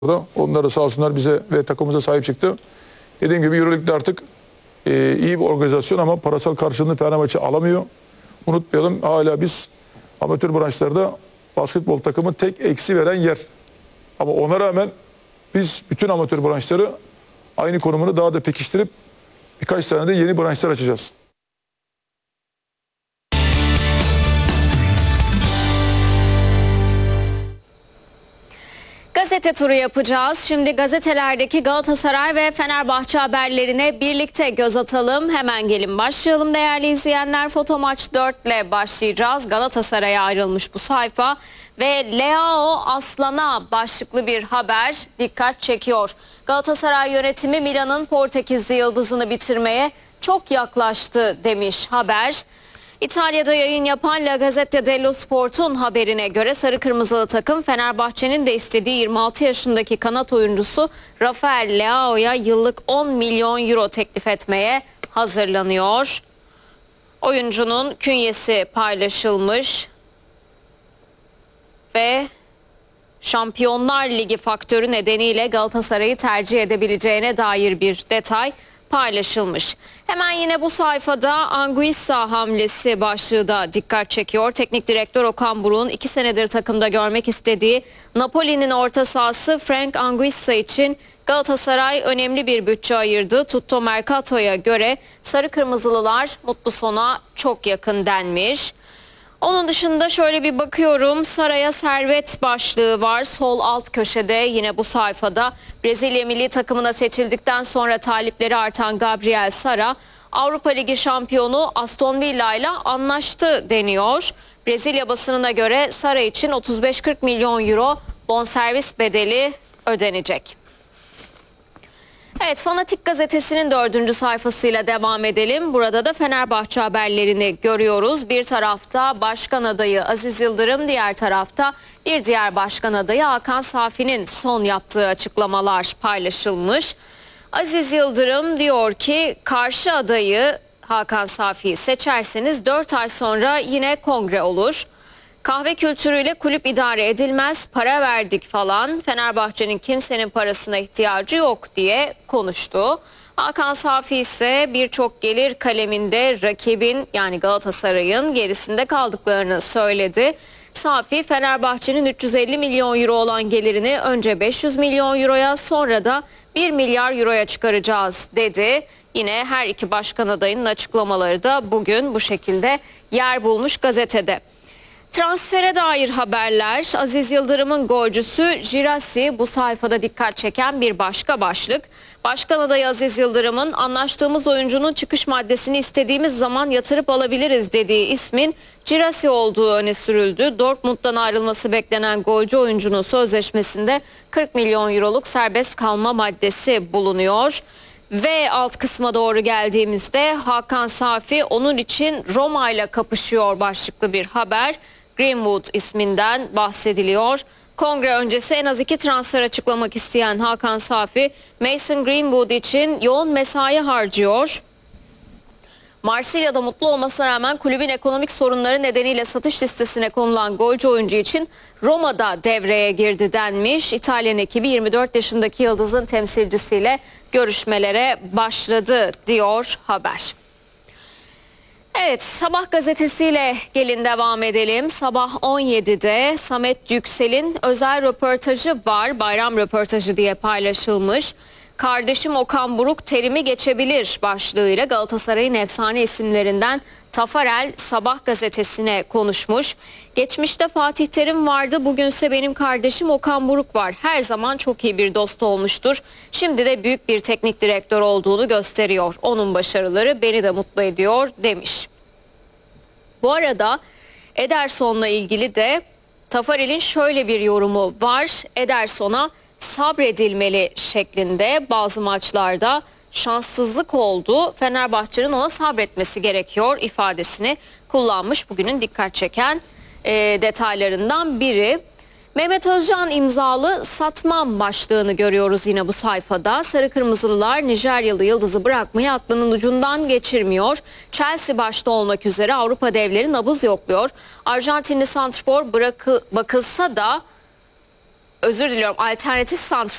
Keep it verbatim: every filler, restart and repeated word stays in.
Onlar da sağ olsunlar bize ve takımımıza sahip çıktı. Dediğim gibi Euroleague'de artık e, iyi bir organizasyon ama parasal karşılığını Fenerbahçe alamıyor. Unutmayalım, hala biz amatör branşlarda basketbol takımı tek eksi veren yer. Ama ona rağmen biz bütün amatör branşları aynı konumunu daha da pekiştirip birkaç tane de yeni branşlar açacağız. Gazete turu yapacağız. Şimdi gazetelerdeki Galatasaray ve Fenerbahçe haberlerine birlikte göz atalım. Hemen gelin başlayalım değerli izleyenler. Fotomaç dört ile başlayacağız. Galatasaray'a ayrılmış bu sayfa ve Leao Aslan'a başlıklı bir haber dikkat çekiyor. Galatasaray yönetimi Milan'ın Portekizli yıldızını bitirmeye çok yaklaştı demiş haber. İtalya'da yayın yapan La Gazzetta dello Sport'un haberine göre sarı kırmızılı takım Fenerbahçe'nin de istediği yirmi altı yaşındaki kanat oyuncusu Rafael Leao'ya yıllık on milyon euro teklif etmeye hazırlanıyor. Oyuncunun künyesi paylaşılmış ve Şampiyonlar Ligi faktörü nedeniyle Galatasaray'ı tercih edebileceğine dair bir detay paylaşılmış. Hemen yine bu sayfada Anguissa hamlesi başlığı da dikkat çekiyor. Teknik direktör Okan Buruk'un iki senedir takımda görmek istediği Napoli'nin orta sahası Frank Anguissa için Galatasaray önemli bir bütçe ayırdı. Tutto Mercato'ya göre sarı kırmızılılar mutlu sona çok yakın denmiş. Onun dışında şöyle bir bakıyorum, Saraya servet başlığı var sol alt köşede yine bu sayfada. Brezilya milli takımına seçildikten sonra talipleri artan Gabriel Sara Avrupa Ligi şampiyonu Aston Villa ile anlaştı deniyor. Brezilya basınına göre Sara için otuz beş kırk milyon euro bonservis bedeli ödenecek. Evet, Fanatik gazetesinin dördüncü sayfasıyla devam edelim. Burada da Fenerbahçe haberlerini görüyoruz. Bir tarafta başkan adayı Aziz Yıldırım, diğer tarafta bir diğer başkan adayı Hakan Safi'nin son yaptığı açıklamalar paylaşılmış. Aziz Yıldırım diyor ki karşı adayı Hakan Safi'yi seçerseniz dört ay sonra yine kongre olur. Kahve kültürüyle kulüp idare edilmez, para verdik falan, Fenerbahçe'nin kimsenin parasına ihtiyacı yok diye konuştu. Hakan Safi ise birçok gelir kaleminde rakibin yani Galatasaray'ın gerisinde kaldıklarını söyledi. Safi Fenerbahçe'nin üç yüz elli milyon euro olan gelirini önce beş yüz milyon euroya sonra da bir milyar euroya çıkaracağız dedi. Yine her iki başkan adayının açıklamaları da bugün bu şekilde yer bulmuş gazetede. Transfere dair haberler, Aziz Yıldırım'ın golcüsü Girassi bu sayfada dikkat çeken bir başka başlık. Başkan adayı Aziz Yıldırım'ın anlaştığımız oyuncunun çıkış maddesini istediğimiz zaman yatırıp alabiliriz dediği ismin Girassi olduğu öne sürüldü. Dortmund'dan ayrılması beklenen golcü oyuncunun sözleşmesinde kırk milyon euroluk serbest kalma maddesi bulunuyor. Ve alt kısma doğru geldiğimizde Hakan Safi onun için Roma ile kapışıyor başlıklı bir haber. Greenwood isminden bahsediliyor. Kongre öncesi en az iki transfer açıklamak isteyen Hakan Safi, Mason Greenwood için yoğun mesai harcıyor. Marsilya'da mutlu olmasına rağmen kulübün ekonomik sorunları nedeniyle satış listesine konulan golcü oyuncu için Roma'da devreye girdi denmiş. İtalyan ekibi yirmi dört yaşındaki yıldızın temsilcisiyle görüşmelere başladı diyor haber. Evet, Sabah gazetesiyle gelin devam edelim. Sabah on yedide Samet Yüksel'in özel röportajı var. Bayram röportajı diye paylaşılmış. Kardeşim Okan Buruk terimi geçebilir başlığıyla Galatasaray'ın efsane isimlerinden Tafarel Sabah gazetesine konuşmuş. Geçmişte Fatih Terim vardı, bugünse benim kardeşim Okan Buruk var. Her zaman çok iyi bir dost olmuştur. Şimdi de büyük bir teknik direktör olduğunu gösteriyor. Onun başarıları beni de mutlu ediyor demiş. Bu arada Ederson'la ilgili de Tafarel'in şöyle bir yorumu var. Ederson'a sabredilmeli şeklinde bazı maçlarda şanssızlık oldu. Fenerbahçe'nin ona sabretmesi gerekiyor ifadesini kullanmış. Bugünün dikkat çeken e, detaylarından biri. Mehmet Özcan imzalı satmam başlığını görüyoruz yine bu sayfada. Sarı Kırmızılılar Nijeryalı yıldızı bırakmayı aklının ucundan geçirmiyor. Chelsea başta olmak üzere Avrupa devleri nabız yokluyor. Arjantinli santrfor bırakı, bakılsa da özür diliyorum alternatif santrfor